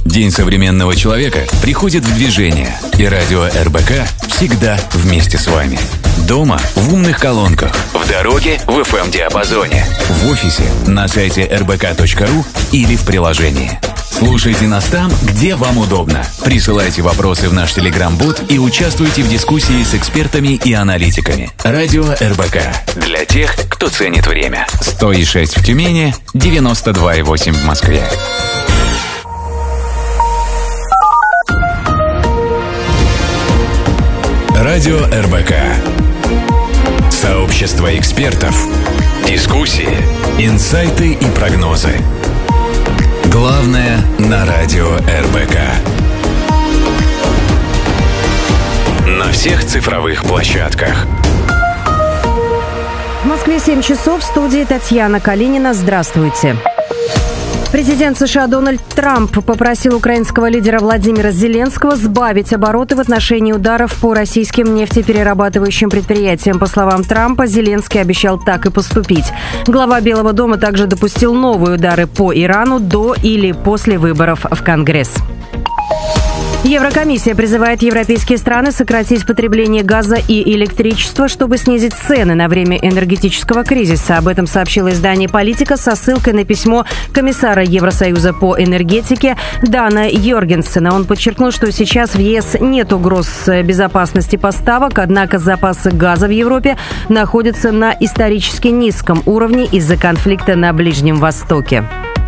День современного человека приходит в движение, и радио РБК всегда вместе с вами. Дома в умных колонках, в дороге в FM-диапазоне, в офисе на сайте rbk.ru или в приложении. Слушайте нас там, где вам удобно. Присылайте вопросы в наш телеграм-бот и участвуйте в дискуссии с экспертами и аналитиками. Радио РБК. Для тех, кто ценит время. 100,6 в Тюмени, 92,8 в Москве. Радио РБК. Сообщество экспертов. Дискуссии, инсайты и прогнозы. Главное на радио РБК. На всех цифровых площадках. В Москве 7 часов. В студии Татьяна Калинина. Здравствуйте. Президент США Дональд Трамп попросил украинского лидера Владимира Зеленского сбавить обороты в отношении ударов по российским нефтеперерабатывающим предприятиям. По словам Трампа, Зеленский обещал так и поступить. Глава Белого дома также допустил новые удары по Ирану до или после выборов в Конгресс. Еврокомиссия призывает европейские страны сократить потребление газа и электричества, чтобы снизить цены на время энергетического кризиса. Об этом сообщило издание «Политика» со ссылкой на письмо комиссара Евросоюза по энергетике Дана Йоргенсена. Он подчеркнул, что сейчас в ЕС нет угроз безопасности поставок, однако запасы газа в Европе находятся на исторически низком уровне из-за конфликта на Ближнем Востоке.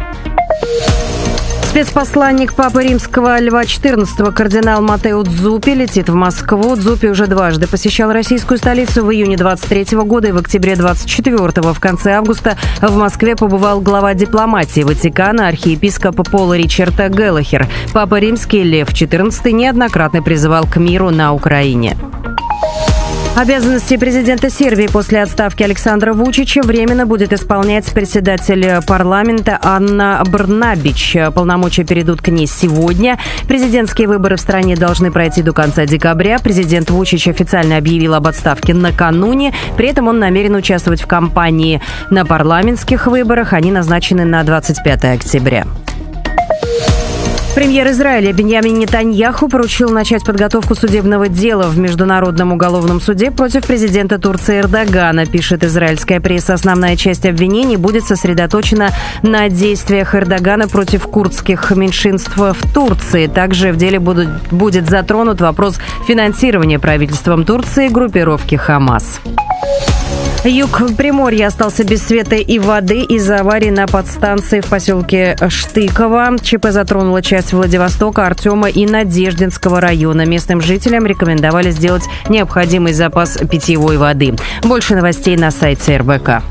Спецпосланник Папы Римского Льва XIV кардинал Маттео Дзуппи летит в Москву. Дзуппи уже дважды посещал российскую столицу в июне 23 года и в октябре 24-го. В конце августа в Москве побывал глава дипломатии Ватикана архиепископ Пол Ричард Гэллахер. Папа Римский Лев XIV неоднократно призывал к миру на Украине. Обязанности президента Сербии после отставки Александра Вучича временно будет исполнять председатель парламента Анна Брнабич. Полномочия перейдут к ней сегодня. Президентские выборы в стране должны пройти до конца декабря. Президент Вучич официально объявил об отставке накануне. При этом он намерен участвовать в кампании на парламентских выборах. Они назначены на 25 октября. Премьер Израиля Биньямин Нетаньяху поручил начать подготовку судебного дела в Международном уголовном суде против президента Турции Эрдогана, пишет израильская пресса. Основная часть обвинений будет сосредоточена на действиях Эрдогана против курдских меньшинств в Турции. Также в деле будет затронут вопрос финансирования правительством Турции группировки «Хамас». Юг Приморья остался без света и воды из-за аварии на подстанции в поселке Штыково. ЧП затронула часть Владивостока, Артема и Надеждинского района. Местным жителям рекомендовали сделать необходимый запас питьевой воды. Больше новостей на сайте РБК.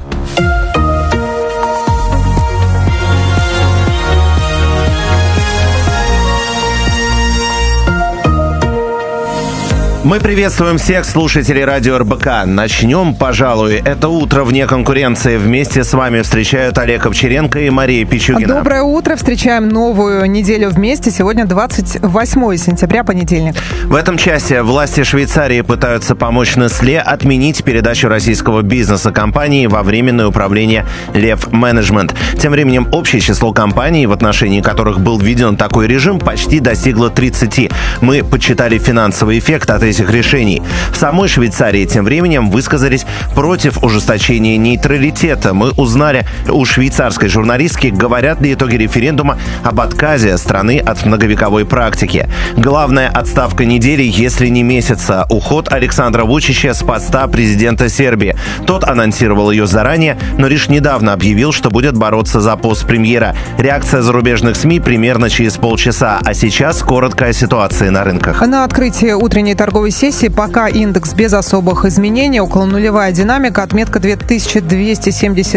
Мы приветствуем всех слушателей радио РБК. Начнем, пожалуй, это утро вне конкуренции. Вместе с вами встречают Олег Овчаренко и Мария Пичугина. Доброе утро. Встречаем новую неделю вместе. Сегодня 28 сентября, понедельник. В этом часе власти Швейцарии пытаются помочь Nestlé отменить передачу российского бизнеса компании во временное управление Лев Менеджмент. Тем временем общее число компаний, в отношении которых был введен такой режим, почти достигло 30. Мы подсчитали финансовый эффект от этих решений. В самой Швейцарии тем временем высказались против ужесточения нейтралитета. Мы узнали у швейцарской журналистки, говорят ли итоги референдума об отказе страны от многовековой практики. Главная отставка недели, если не месяца. Уход Александра Вучича с поста президента Сербии. Тот анонсировал ее заранее, но лишь недавно объявил, что будет бороться за пост премьера. Реакция зарубежных СМИ примерно через полчаса. А сейчас коротко о ситуации на рынках. На открытии утренней торговой сессии пока индекс без особых изменений. Около нулевая динамика. Отметка 2270